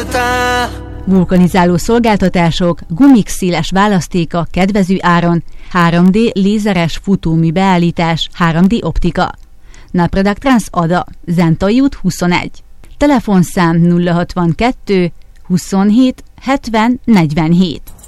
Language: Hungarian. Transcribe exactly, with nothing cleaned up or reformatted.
voltál. Vulkanizáló szolgáltatások, gumik széles választéka kedvező áron, három dé lézeres futómű beállítás, három dé optika. Napradák Trans Ada, Zentai út huszonegy. Telefonszám nulla hatvankettő huszonhét hetven negyvenhét.